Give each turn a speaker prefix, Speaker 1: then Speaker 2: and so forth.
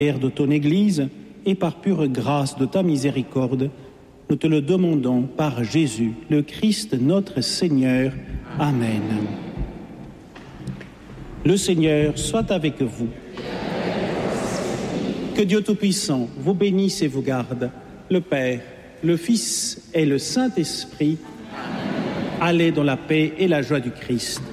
Speaker 1: de ton Église et par pure grâce de ta miséricorde, nous te le demandons par Jésus, le Christ notre Seigneur. Amen. Le Seigneur soit avec vous. Que Dieu Tout-Puissant vous bénisse et vous garde, le Père, le Fils et le Saint-Esprit. Allez dans la paix et la joie du Christ.